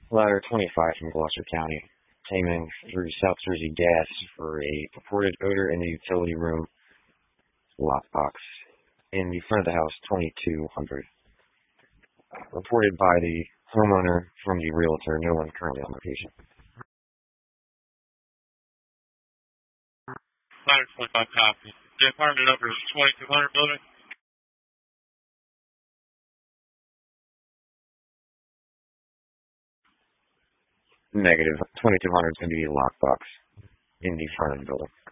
Ladder 25 from Gloucester County, taming through South Jersey Gas for a purported odor in the utility room lockbox in the front of the house, 2200. Reported by the homeowner from the realtor. No one currently on location. Ladder 25 copy. The apartment number is 2200 building. Negative. 2200 is going to be a lockbox in the front of the building.